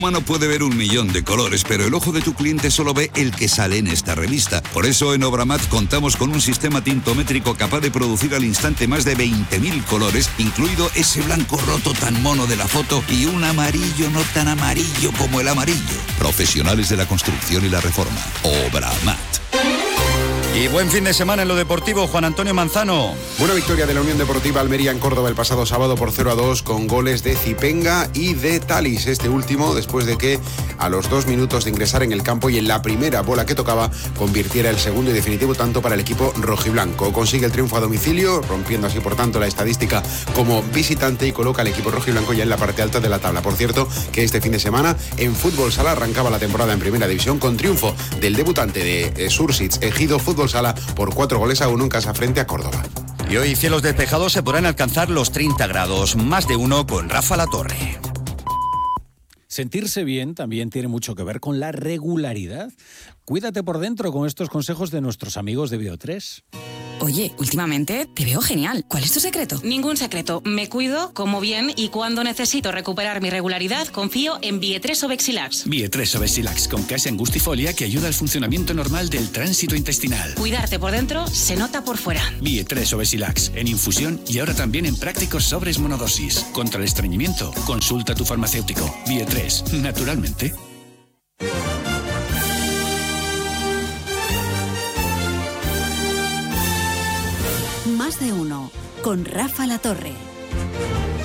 Humano puede ver 1.000.000 de colores, pero el ojo de tu cliente solo ve el que sale en esta revista. Por eso en Obramat contamos con un sistema tintométrico capaz de producir al instante más de 20.000 colores, incluido ese blanco roto tan mono de la foto y un amarillo no tan amarillo como el amarillo. Profesionales de la construcción y la reforma. Obramat. Y buen fin de semana en lo deportivo, Juan Antonio Manzano. Buena victoria de la Unión Deportiva Almería en Córdoba el pasado sábado por 0-2 con goles de Zipenga y de Talis. Este último, después de que a los 2 minutos de ingresar en el campo y en la primera bola que tocaba, convirtiera el segundo y definitivo tanto para el equipo rojiblanco. Consigue el triunfo a domicilio, rompiendo así por tanto la estadística como visitante y coloca al equipo rojiblanco ya en la parte alta de la tabla. Por cierto, que este fin de semana en Fútbol Sala arrancaba la temporada en Primera División con triunfo del debutante de Sursits, Ejido Fútbol Sala, por 4-1 en casa frente a Córdoba. Y hoy cielos despejados, se podrán alcanzar los 30 grados, más de uno con Rafa Latorre. Sentirse bien también tiene mucho que ver con la regularidad. Cuídate por dentro con estos consejos de nuestros amigos de Bio3. Oye, últimamente te veo genial. ¿Cuál es tu secreto? Ningún secreto. Me cuido, como bien y cuando necesito recuperar mi regularidad, confío en Bie3 Obexilax. Bie3 Obexilax con casa angustifolia que ayuda al funcionamiento normal del tránsito intestinal. Cuidarte por dentro se nota por fuera. Bie3 Obexilax en infusión y ahora también en prácticos sobres monodosis. Contra el estreñimiento, consulta a tu farmacéutico. Bie3, naturalmente. Más de uno, con Rafa Latorre.